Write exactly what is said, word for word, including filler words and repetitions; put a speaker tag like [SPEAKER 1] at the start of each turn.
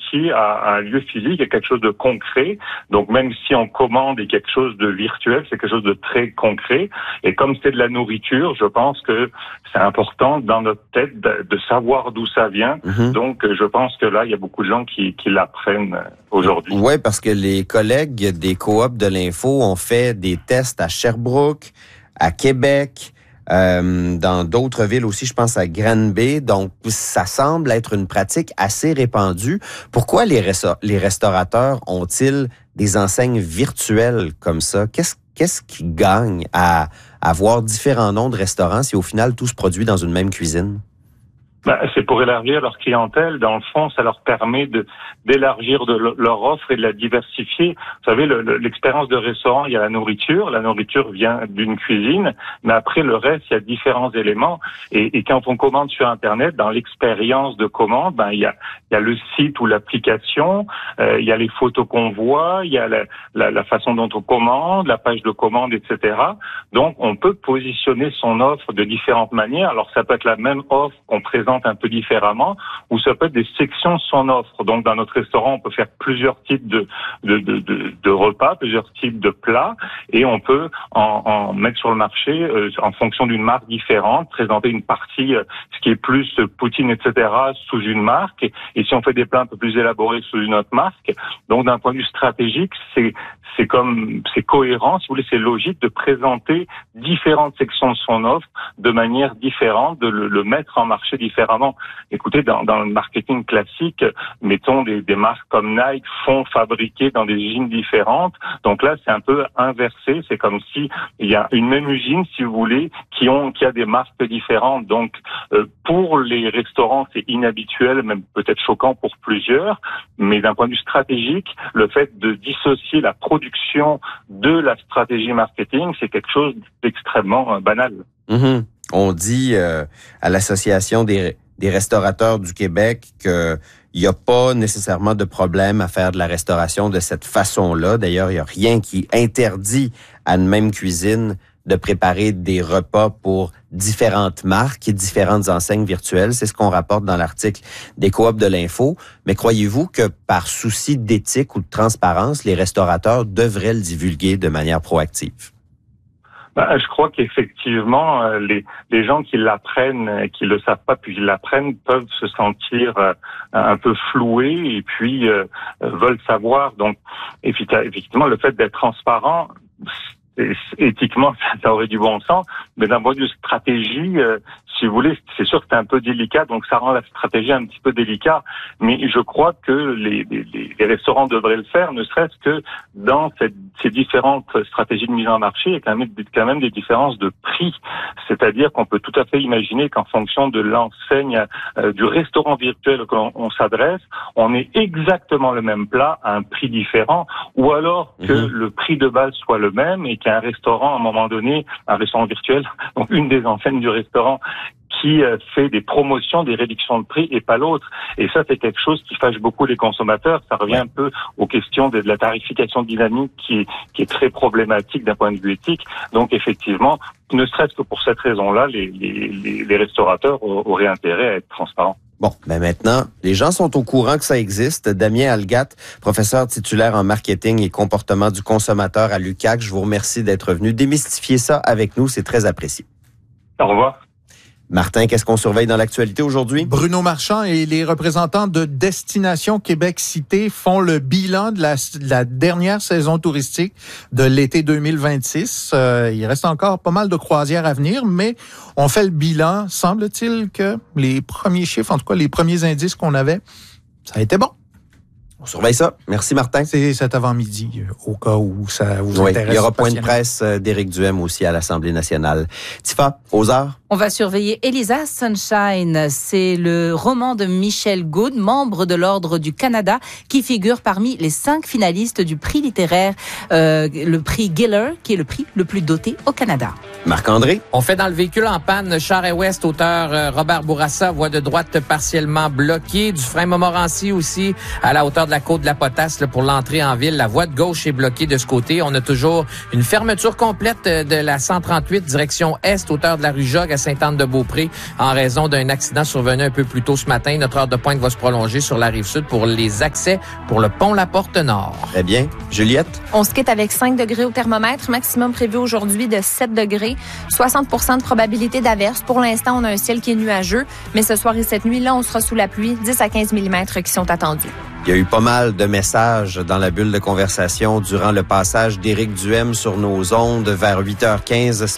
[SPEAKER 1] aussi à, à un lieu physique, à quelque chose de concret. Donc même si on commande est quelque chose de virtuel, c'est quelque chose de très concret. Et comme c'est de la nourriture, je pense que c'est important dans notre tête de, de savoir d'où ça vient. Mm-hmm. Donc je pense que là, il y a beaucoup de gens qui, qui l'apprennent aujourd'hui.
[SPEAKER 2] Oui, parce que les collègues des coops de l'info ont fait des tests à Sherbrooke, à Québec, euh, dans d'autres villes aussi, je pense à Granby. Donc, ça semble être une pratique assez répandue. Pourquoi les, resta- les restaurateurs ont-ils des enseignes virtuelles comme ça? Qu'est-ce, qu'est-ce qui gagne à avoir différents noms de restaurants si au final tout se produit dans une même cuisine?
[SPEAKER 1] Ben, c'est pour élargir leur clientèle. Dans le fond, ça leur permet de d'élargir de leur offre et de la diversifier. Vous savez, le, le, l'expérience de restaurant, il y a la nourriture. La nourriture vient d'une cuisine, mais après le reste, il y a différents éléments. Et, et quand on commande sur Internet, dans l'expérience de commande, ben il y a il y a le site ou l'application, euh, il y a les photos qu'on voit, il y a la, la, la façon dont on commande, la page de commande, et cetera. Donc, on peut positionner son offre de différentes manières. Alors, ça peut être la même offre qu'on présente un peu différemment, ou ça peut être des sections de son offre. Donc, dans notre restaurant, on peut faire plusieurs types de, de, de, de, de repas, plusieurs types de plats, et on peut en, en mettre sur le marché, euh, en fonction d'une marque différente, présenter une partie, euh, ce qui est plus poutine, et cetera, sous une marque, et, et si on fait des plats un peu plus élaborés sous une autre marque. Donc, d'un point de vue stratégique, c'est c'est comme c'est cohérent, si vous voulez, c'est logique de présenter différentes sections de son offre de manière différente, de le, le mettre en marché différemment. Écoutez, dans, dans le marketing classique, mettons des, des marques comme Nike font fabriquer dans des usines différentes. Donc là, c'est un peu inversé. C'est comme si il y a une même usine, si vous voulez, qui ont qui a des marques différentes. Donc euh, pour les restaurants, c'est inhabituel, même peut-être choquant pour plusieurs. Mais d'un point de vue stratégique, le fait de dissocier la production de la stratégie marketing, c'est quelque chose d'extrêmement euh, banal.
[SPEAKER 2] Mm-hmm. On dit euh, à l'Association des, des restaurateurs du Québec qu'il n'y a pas nécessairement de problème à faire de la restauration de cette façon-là. D'ailleurs, il n'y a rien qui interdit à une même cuisine de préparer des repas pour différentes marques et différentes enseignes virtuelles. C'est ce qu'on rapporte dans l'article des Coops de l'info. Mais croyez-vous que par souci d'éthique ou de transparence, les restaurateurs devraient le divulguer de manière proactive?
[SPEAKER 1] Ben, je crois qu'effectivement, les, les gens qui l'apprennent, qui le savent pas, puis qui l'apprennent, peuvent se sentir euh, un peu floués et puis euh, veulent savoir. Donc, effectivement, le fait d'être transparent, éthiquement, ça aurait du bon sens, mais d'un point de vue stratégie, euh, si vous voulez, c'est sûr que c'est un peu délicat, donc ça rend la stratégie un petit peu délicat, mais je crois que les, les, les restaurants devraient le faire, ne serait-ce que dans cette, ces différentes stratégies de mise en marché, il y a quand même, quand même des différences de prix, c'est-à-dire qu'on peut tout à fait imaginer qu'en fonction de l'enseigne euh, du restaurant virtuel auquel on, on s'adresse, on ait exactement le même plat à un prix différent, ou alors que mmh. le prix de base soit le même et qu'un restaurant, à un moment donné, un restaurant virtuel, donc une des enseignes du restaurant, qui fait des promotions, des réductions de prix et pas l'autre. Et ça, c'est quelque chose qui fâche beaucoup les consommateurs. Ça revient un peu aux questions de, de la tarification dynamique qui est, qui est très problématique d'un point de vue éthique. Donc, effectivement, ne serait-ce que pour cette raison-là, les, les, les, les restaurateurs auraient intérêt à être transparents.
[SPEAKER 2] Bon, ben maintenant, les gens sont au courant que ça existe. Damien Algat, professeur titulaire en marketing et comportement du consommateur à l'U Q A C, je vous remercie d'être venu démystifier ça avec nous. C'est très apprécié.
[SPEAKER 1] Au revoir.
[SPEAKER 2] Martin, qu'est-ce qu'on surveille dans l'actualité aujourd'hui?
[SPEAKER 3] Bruno Marchand et les représentants de Destination Québec Cité font le bilan de la, de la dernière saison touristique de l'été deux mille vingt-six. Euh, il reste encore pas mal de croisières à venir, mais on fait le bilan. Semble-t-il que les premiers chiffres, en tout cas les premiers indices qu'on avait, ça a été bon.
[SPEAKER 2] On surveille ça. Merci, Martin.
[SPEAKER 3] C'est cet avant-midi, au cas où ça vous
[SPEAKER 2] oui,
[SPEAKER 3] intéresse.
[SPEAKER 2] Il y aura point de presse d'Éric Duhem aussi à l'Assemblée nationale. Tifa, aux arts.
[SPEAKER 4] On va surveiller Eliza Sunshine. C'est le roman de Michel Good, membre de l'Ordre du Canada, qui figure parmi les cinq finalistes du prix littéraire, euh, le prix Giller, qui est le prix le plus doté au Canada.
[SPEAKER 2] Marc-André.
[SPEAKER 5] On fait dans le véhicule en panne. Char-Est, auteur Robert Bourassa, voie de droite partiellement bloquée. Du frein Montmorency aussi, à la hauteur de de la côte de la Potasse là, pour l'entrée en ville. La voie de gauche est bloquée de ce côté. On a toujours une fermeture complète de la cent trente-huit direction est, hauteur de la rue Jogues à Sainte-Anne-de-Beaupré, en raison d'un accident survenu un peu plus tôt ce matin. Notre heure de pointe va se prolonger sur la rive sud pour les accès pour le pont La Porte Nord.
[SPEAKER 2] Très bien. Juliette?
[SPEAKER 6] On se quitte avec cinq degrés au thermomètre, maximum prévu aujourd'hui de sept degrés, soixante pour cent de probabilité d'averse. Pour l'instant, on a un ciel qui est nuageux, mais ce soir et cette nuit, là, on sera sous la pluie, dix à quinze millimètres qui sont attendus.
[SPEAKER 2] Il y a eu pas mal de messages dans la bulle de conversation durant le passage d'Éric Duhem sur nos ondes vers huit heures quinze ce